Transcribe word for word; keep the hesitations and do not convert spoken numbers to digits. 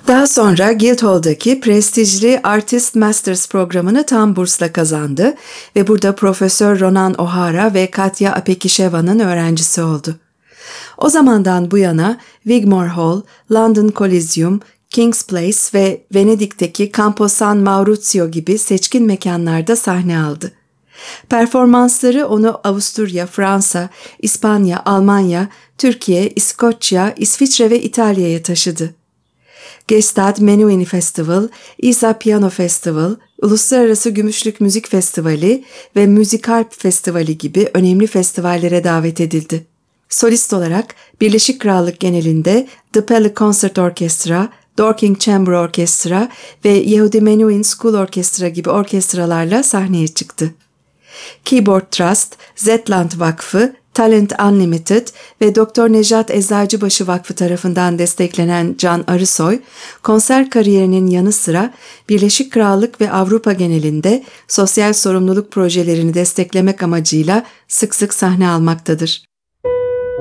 Daha sonra Guildhall'daki prestijli Artist Masters programını tam bursla kazandı ve burada Profesör Ronan O'Hara ve Katya Apekisheva'nın öğrencisi oldu. O zamandan bu yana Wigmore Hall, London Coliseum, King's Place ve Venedik'teki Campo San Maurizio gibi seçkin mekanlarda sahne aldı. Performansları onu Avusturya, Fransa, İspanya, Almanya, Türkiye, İskoçya, İsviçre ve İtalya'ya taşıdı. Gestad Menuhin Festival, İsa Piano Festival, Uluslararası Gümüşlük Müzik Festivali ve Müzikalp Festivali gibi önemli festivallere davet edildi. Solist olarak Birleşik Krallık genelinde The Pele Concert Orchestra, Dorking Chamber Orchestra ve Yehudi Menuhin School Orchestra gibi orkestralarla sahneye çıktı. Keyboard Trust, Zetland Vakfı, Talent Unlimited ve Doktor Nejat Eczacıbaşı Vakfı tarafından desteklenen Can Arısoy, konser kariyerinin yanı sıra Birleşik Krallık ve Avrupa genelinde sosyal sorumluluk projelerini desteklemek amacıyla sık sık sahne almaktadır.